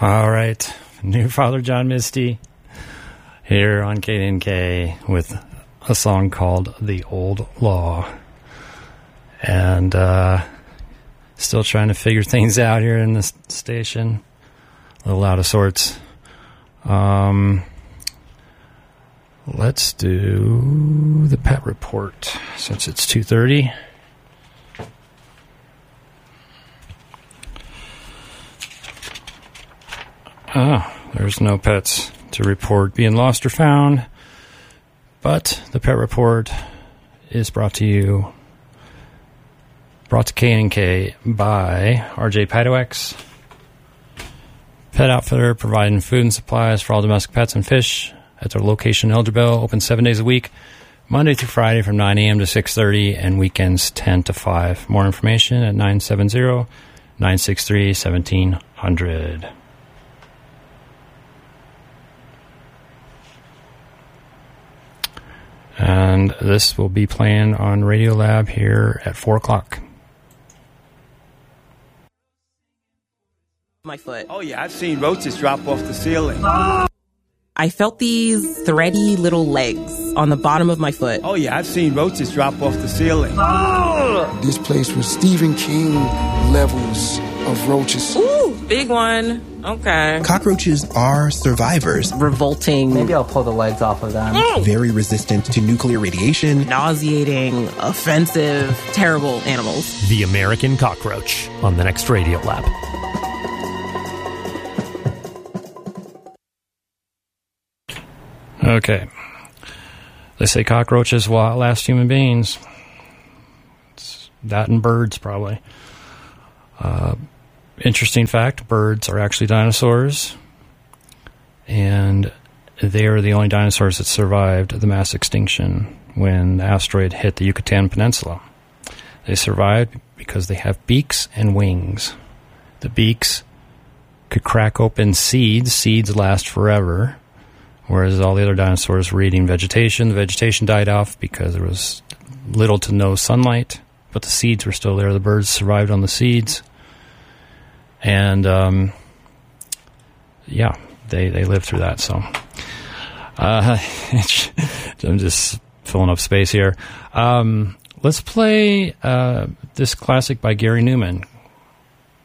All right, new Father John Misty here on KNK with a song called The Old Law. And still trying to figure things out here in this station. A little out of sorts. Let's do the pet report since it's 2:30. There's no pets to report being lost or found, but the pet report is brought to K&K by RJ Padoex, Pet Outfitter, providing food and supplies for all domestic pets and fish at their location in Elderville, open 7 days a week, Monday through Friday from 9 a.m. to 6:30, and weekends 10 to 5. More information at 970-963-1700. And this will be playing on Radiolab here at 4 o'clock. My foot. Oh yeah, I've seen roaches drop off the ceiling. I felt these thready little legs on the bottom of my foot. Oh yeah, I've seen roaches drop off the ceiling. This place was Stephen King levels of roaches. Ooh, big one. Okay. Cockroaches are survivors. Revolting. Maybe I'll pull the legs off of them. Very resistant to nuclear radiation. Nauseating, offensive, terrible animals. The American Cockroach on the next Radiolab. Okay. They say cockroaches will outlast human beings. It's that and birds, probably. Interesting fact, birds are actually dinosaurs. And they are the only dinosaurs that survived the mass extinction when the asteroid hit the Yucatan Peninsula. They survived because they have beaks and wings. The beaks could crack open seeds. Seeds last forever. Whereas all the other dinosaurs were eating vegetation. The vegetation died off because there was little to no sunlight, but the seeds were still there. The birds survived on the seeds. And, yeah, they lived through that. So, I'm just filling up space here. Let's play this classic by Gary Newman